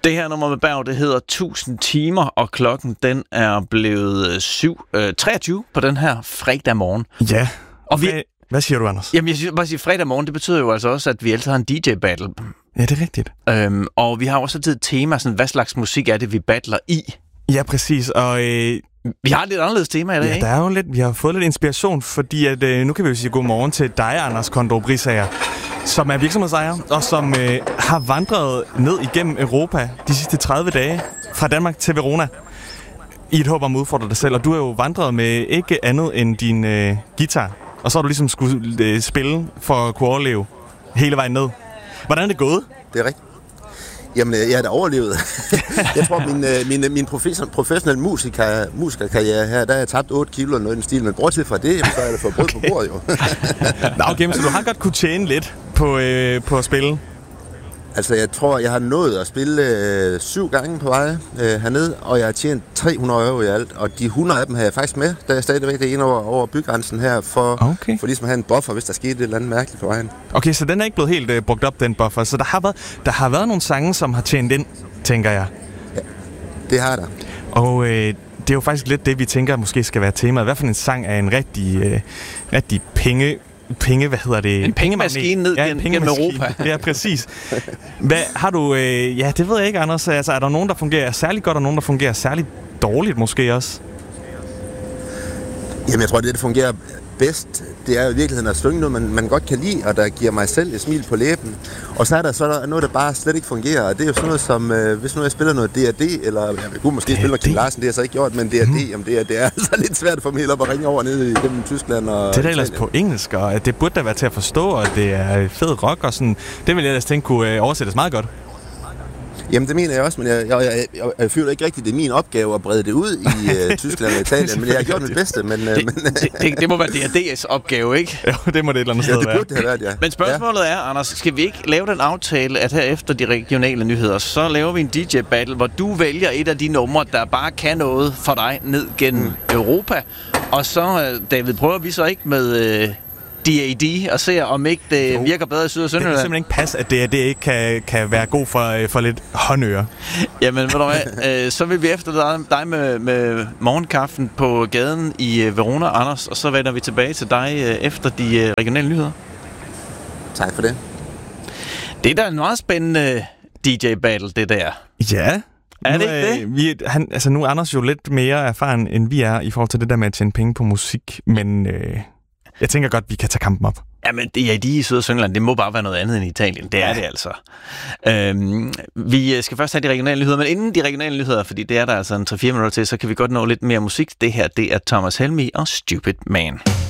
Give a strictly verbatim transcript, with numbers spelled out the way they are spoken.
Det her nummer med Berg, det hedder tusind timer, og klokken den er blevet syv treogtyve på den her fredag morgen. Ja, og vi... Hvad siger du, Anders? Jamen, jeg siger bare sige, fredag morgen, det betyder jo altså også, at vi altid har en D J-battle. Ja, det er rigtigt. Øhm, og vi har også altid et tema, sådan, hvad slags musik er det, vi battler i? Ja, præcis, og... Øh... Vi har et lidt anderledes tema i dag, ja, ikke? der er jo lidt, vi har fået lidt inspiration, fordi at, øh, nu kan vi jo sige godmorgen til dig, Anders Kondrup-Risager, som er virksomhedsejer, og som øh, har vandret ned igennem Europa de sidste tredive dage, fra Danmark til Verona, i et håb om at udfordre dig selv. Og du har jo vandret med ikke andet end din øh, guitar, og så har du ligesom skulle øh, spille for at kunne overleve hele vejen ned. Hvordan er det gået? Det er rigtigt. Jamen, jeg har da overlevet. Jeg tror, min, min, min professionelle musiker, musikerkarriere her, der har jeg tabt otte kilo eller noget i den stil, men bortset fra det, så er det for brød okay. på bordet jo. Nå, okay, så du har godt kunne tjene lidt på, øh, på at spille? Altså, jeg tror, jeg har nået at spille øh, syv gange på vej øh, hernede, og jeg har tjent tre hundrede euro i alt, og de hundrede af dem har jeg faktisk med, da jeg stadigvæk er inde over, over bygrænsen her, for, okay. for ligesom at have en buffer, hvis der skete et eller andet mærkeligt på vejen. Okay, så den er ikke blevet helt øh, brugt op, den buffer, så der har, været, der har været nogle sange, som har tjent ind, tænker jeg. Ja, det har der. Og øh, det er jo faktisk lidt det, vi tænker måske skal være temaet. Hvad for en sang er en rigtig, øh, rigtig penge... Penge, hvad hedder det? En pengemaskine ned ja, gennem Europa. Ja, præcis. Hvad har du... Øh, ja, det ved jeg ikke, Anders. Altså, er der nogen, der fungerer særlig godt, og nogen, der fungerer særlig dårligt måske også? Jamen, jeg tror, det, der fungerer bedst, det er jo i virkeligheden at synge noget, man, man godt kan lide, og der giver mig selv et smil på læben. Og så er der så der noget, der bare slet ikke fungerer, og det er jo sådan noget som, øh, hvis nu jeg spiller noget D R D, eller jeg kunne måske spille noget Kim Larsen, det har jeg så ikke gjort, men D R D, mm. om det er, det er altså lidt svært for mig helt op at ringe over nede igennem Tyskland og... Det er da ellers på engelsk, og det burde da være til at forstå, og det er fed rock, og sådan, det vil jeg ellers tænke kunne oversættes meget godt. Jamen, det mener jeg også, men jeg, jeg, jeg, jeg, jeg føler ikke rigtigt, det er min opgave at brede det ud i uh, Tyskland og Italien, men jeg har gjort mit bedste. Men, uh, det, men det, det, det må være D R D's opgave, ikke? Jo, det må det et eller andet sted være. Ja, det være. burde det have været, ja. Men spørgsmålet ja. er, Anders, skal vi ikke lave den aftale, at her efter de regionale nyheder, så laver vi en D J-battle, hvor du vælger et af de numre, der bare kan noget for dig ned gennem mm. Europa, og så, David, prøver vi så ikke med... Uh, D A D og ser, om ikke det jo. virker bedre i Syd- og Sønderjylland. Det kan simpelthen ikke passe, at D A D ikke kan, kan være god for, for lidt håndøre. Jamen, ved du hvad, øh, så vil vi efter dig, dig med, med morgenkaffen på gaden i øh, Verona, Anders, og så vender vi tilbage til dig øh, efter de øh, regionale nyheder. Tak for det. Det er da en meget spændende D J-battle, det der. Ja. Er det nu, ikke det? Øh, vi, han, altså, nu er Anders jo lidt mere erfaren, end vi er, i forhold til det der med at tjene penge på musik, men... Øh Jeg tænker godt, vi kan tage kampen op. Jamen, det er de i Syd- og Sønderjylland. Det må bare være noget andet end Italien. Det er ja. det altså. Øhm, vi skal først have de regionale nyheder, men inden de regionale nyheder, fordi det er der altså en tre fire minutter til, så kan vi godt nå lidt mere musik. Det her, det er Thomas Helmig og Stupid Man.